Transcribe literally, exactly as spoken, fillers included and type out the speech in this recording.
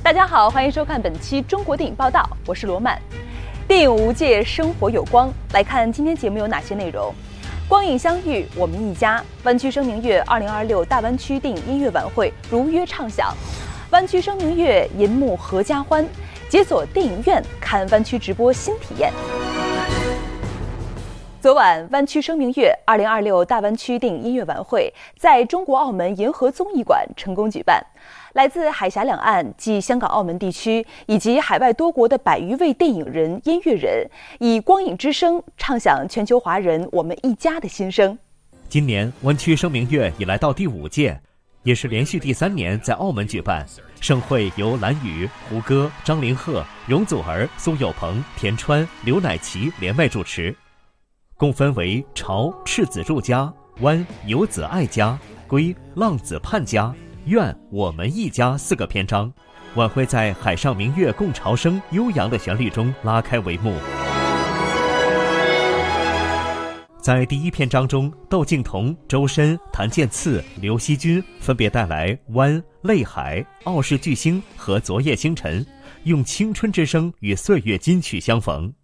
大家好，欢迎收看本期中国电影报道，我是罗曼。电影无界，生活有光。来看今天节目有哪些内容：光影相遇，我们一家。湾区声明月二零二六大湾区电影音乐晚会如约唱响，湾区声明月银幕合家欢，解锁电影院看湾区直播新体验。昨晚，湾区声明月二零二六大湾区电影音乐晚会在中国澳门银河综艺馆成功举办。来自海峡两岸及香港、澳门地区以及海外多国的百余位电影人、音乐人，以光影之声唱响全球华人我们一家的心声。 今年湾区声明月已来到第五届，也是连续第三年在澳门举办。盛会由蓝宇、胡歌、张凌赫、容祖儿、苏有朋、田川、刘乃琪联袂主持，共分为潮、赤子入家、湾、游子爱家、归、浪子盼家、愿、我们一家四个篇章。晚会在海上明月共潮生悠扬的旋律中拉开帷幕。在第一篇章中，窦靖童、周深、谭健次、刘惜君分别带来湾、泪海、傲视巨星和昨夜星辰，用青春之声与岁月金曲相逢。